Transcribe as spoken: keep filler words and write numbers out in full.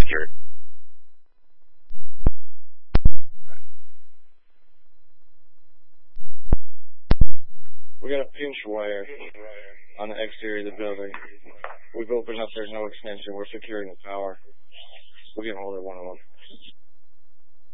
secured. We got a pinch wire on the exterior of the building. We've opened up, there's no extension. We're securing the power. We can hold it one on one.